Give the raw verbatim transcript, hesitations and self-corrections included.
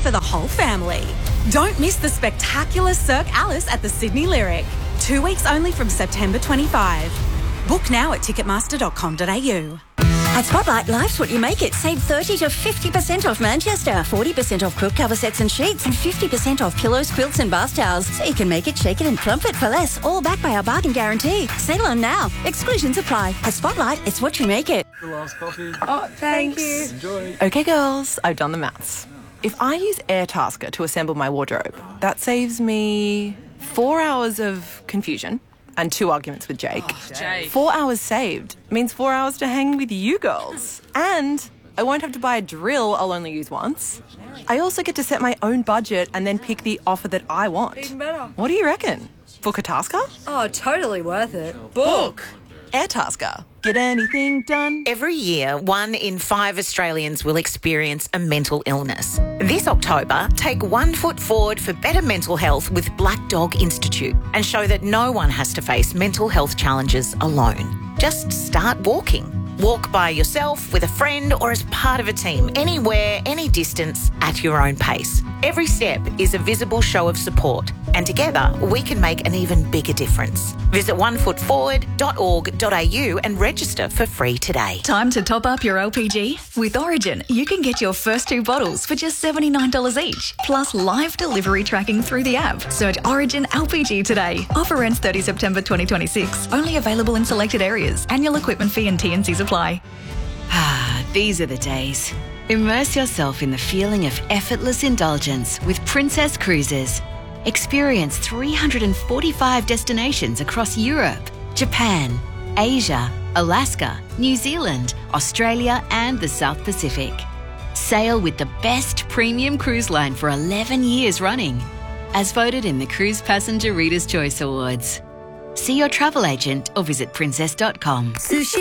for the whole family. Don't miss the spectacular Cirque Alice at the Sydney Lyric. Two weeks only from September twenty-fifth. Book now at ticketmaster dot com dot a u. At Spotlight, life's what you make it. Save thirty to fifty percent off Manchester, forty percent off quilt cover sets and sheets, and fifty percent off pillows, quilts and bath towels. So you can make it, shake it and plump it for less. All backed by our bargain guarantee. Sale on now. Exclusions apply. At Spotlight, it's what you make it. The last coffee. Oh, thanks. Thank Enjoy. Okay, girls, I've done the maths. If I use Airtasker to assemble my wardrobe, that saves me four hours of confusion and two arguments with Jake. Oh, Jake. Four hours saved means four hours to hang with you girls. And I won't have to buy a drill I'll only use once. I also get to set my own budget and then pick the offer that I want. Even better. What do you reckon? Book a tasker? Oh, totally worth it. Book! Airtasker. Get anything done? Every year, one in five Australians will experience a mental illness. This October, take one foot forward for better mental health with Black Dog Institute and show that no one has to face mental health challenges alone. Just start walking. Walk by yourself, with a friend, or as part of a team, anywhere, any distance, at your own pace. Every step is a visible show of support, and together we can make an even bigger difference. Visit one foot forward dot org dot a u and register for free today. Time to top up your L P G? With Origin, you can get your first two bottles for just seventy-nine dollars each, plus live delivery tracking through the app. Search Origin L P G today. Offer ends thirtieth September twenty twenty-six. Only available in selected areas. Annual equipment fee and T and Cs apply. Ah, these are the days. Immerse yourself in the feeling of effortless indulgence with Princess Cruises. Experience three hundred forty-five destinations across Europe, Japan, Asia, Alaska, New Zealand, Australia and the South Pacific. Sail with the best premium cruise line for eleven years running, as voted in the Cruise Passenger Reader's Choice Awards. See your travel agent or visit princess dot com. Sushi